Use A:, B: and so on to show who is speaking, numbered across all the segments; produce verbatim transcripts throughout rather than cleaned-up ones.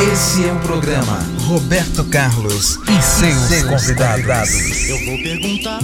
A: Esse é o programa Roberto Carlos e seus, seus convidados. convidados.
B: Eu vou perguntar.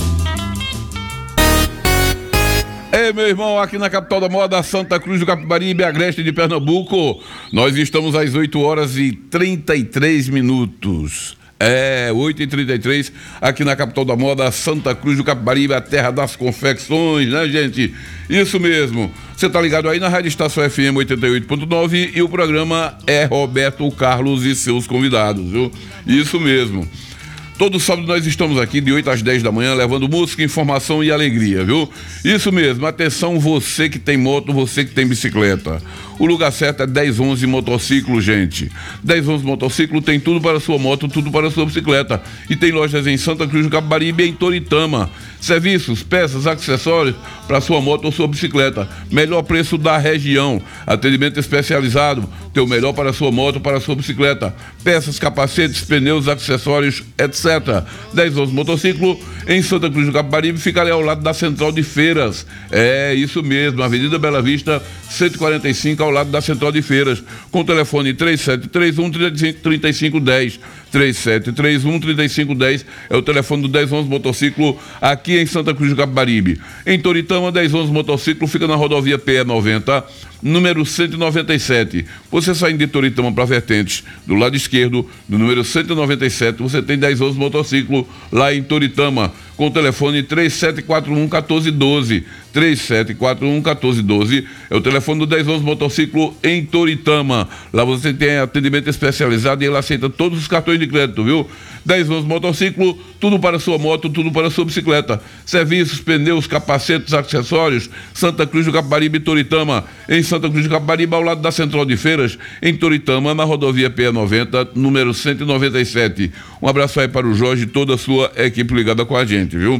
C: Ei, meu irmão, aqui na capital da moda, Santa Cruz do Capibaribe, Agreste de Pernambuco, nós estamos às oito horas e trinta e três minutos. É, oito e trinta e três, aqui na capital da moda, Santa Cruz do Capibaribe, a terra das confecções, né, gente? Isso mesmo. Você tá ligado aí na Rádio Estação F M oitenta e oito ponto nove e o programa é Roberto Carlos e seus convidados, viu? Isso mesmo. Todo sábado nós estamos aqui de oito às dez da manhã levando música, informação e alegria, viu? Isso mesmo, atenção você que tem moto, você que tem bicicleta. O lugar certo é dez onze Motociclo, gente. dez onze Motociclo tem tudo para a sua moto, tudo para a sua bicicleta. E tem lojas em Santa Cruz do Capibaribe e em Toritama. Serviços, peças, acessórios para sua moto ou sua bicicleta. Melhor preço da região. Atendimento especializado. Tem o melhor para a sua moto, para a sua bicicleta. Peças, capacetes, pneus, acessórios, etcétera. dez onze Motociclo em Santa Cruz do Capibaribe, fica ali ao lado da Central de Feiras. É isso mesmo, Avenida Bela Vista, cento e quarenta e cinco, ao lado da Central de Feiras. Com o telefone três sete três um, três cinco um zero. três sete três um, três cinco um zero é o telefone do dez onze Motociclo aqui em Santa Cruz do Capibaribe. Em Toritama, dez onze Motociclo fica na rodovia P E noventa, número cento e noventa e sete. Você saindo de Toritama para Vertentes, do lado esquerdo, do número cento e noventa e sete, você tem dez onze Motociclo lá em Toritama, com o telefone três sete quatro um, um quatro um dois. três sete quatro um, um quatro um dois é o telefone do dez onze Motociclo em Toritama. Lá você tem atendimento especializado e ele aceita todos os cartões de crédito, viu? dez onze Motociclo, tudo para sua moto, tudo para sua bicicleta. Serviços, pneus, capacetes, acessórios, Santa Cruz do Capibaribe e Toritama. Em Santa Cruz do Capibaribe, ao lado da Central de Feiras, em Toritama, na rodovia P E noventa, número cento e noventa e sete. Um abraço aí para o Jorge e toda a sua equipe ligada com a gente, viu?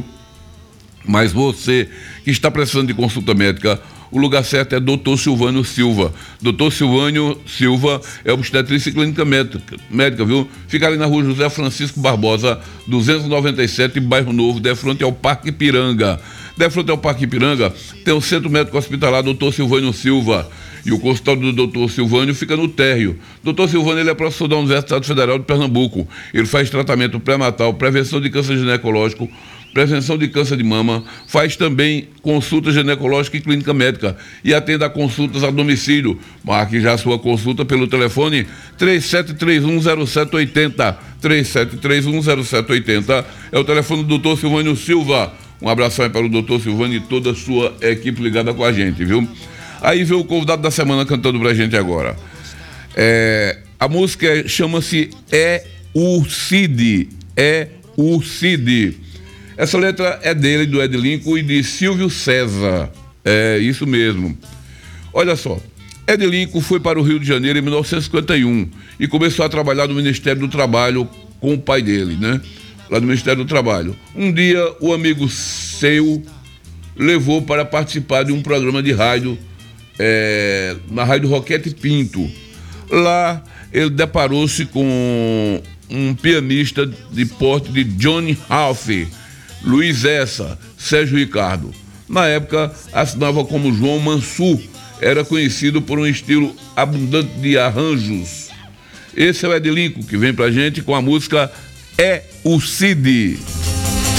C: Mas você que está precisando de consulta médica, o lugar certo é doutor Silvânio Silva. doutor Silvânio Silva é obstetrícia e clínica médica, médica, viu? Fica ali na rua José Francisco Barbosa, duzentos e noventa e sete, Bairro Novo, de frente ao Parque Ipiranga. De frente ao Parque Ipiranga, tem o Centro Médico Hospitalar doutor Silvânio Silva. E o consultório do doutor Silvânio fica no térreo. doutor Silvânio, ele é professor da Universidade Federal de Pernambuco. Ele faz tratamento pré-natal, prevenção de câncer ginecológico, prevenção de câncer de mama, faz também consulta ginecológica e clínica médica e atende a consultas a domicílio. Marque já a sua consulta pelo telefone três sete três um, zero sete oito zero, três sete três um, zero sete oito zero, é o telefone do doutor Silvânio Silva. Um abraço aí para o doutor Silvânio e toda a sua equipe ligada com a gente, viu? Aí veio o convidado da semana cantando pra gente agora. É, a música chama-se É o Cid, É o Cid. Essa letra é dele, do Ed Lincoln e de Silvio César. É isso mesmo. Olha só, Ed Lincoln foi para o Rio de Janeiro em mil novecentos e cinquenta e um e começou a trabalhar no Ministério do Trabalho com o pai dele, né? Lá no Ministério do Trabalho. Um dia, o amigo seu levou para participar de um programa de rádio, é, na Rádio Roquete Pinto. Lá, ele deparou-se com um pianista de porte de Johnny Ralph, Luiz Essa, Sérgio Ricardo. Na época, assinava como João Mansur. Era conhecido por um estilo abundante de arranjos. Esse é o Ed Lincoln, que vem pra gente com a música É o Cid.